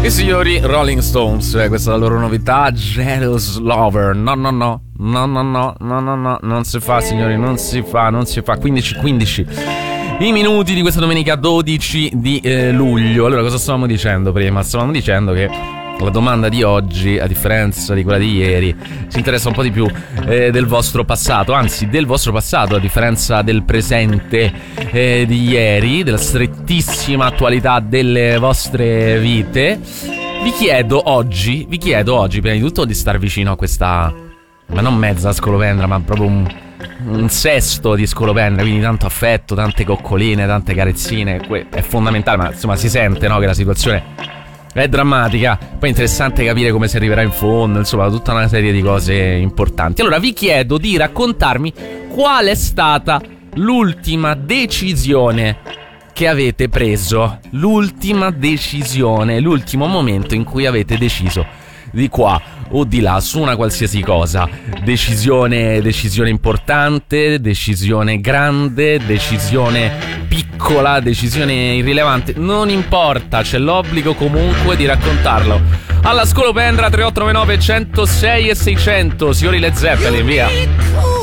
I signori Rolling Stones, questa è la loro novità, Jealous Lover. No, non si fa, signori, non si fa. 15 i minuti di questa domenica 12 di luglio. Allora, cosa stavamo dicendo prima? Stavamo dicendo che la domanda di oggi, a differenza di quella di ieri, si interessa un po' di più del vostro passato, anzi del vostro passato, a differenza del presente di ieri, della strettissima attualità delle vostre vite. Vi chiedo oggi, prima di tutto, di star vicino a questa, ma non mezza scolopendra, ma proprio un sesto di scolopendra, quindi tanto affetto, tante coccoline, tante carezzine. È fondamentale, ma insomma si sente, no, che la situazione è drammatica. Poi è interessante capire come si arriverà in fondo, insomma tutta una serie di cose importanti. Allora vi chiedo di raccontarmi qual è stata l'ultima decisione che avete preso, l'ultima decisione, l'ultimo momento in cui avete deciso di qua o di là su una qualsiasi cosa. Decisione importante, decisione grande, decisione piccola, decisione irrilevante, non importa, c'è l'obbligo comunque di raccontarlo. Alla Scolopendra 3899 106 e 600, signori Led Zeppelin, via.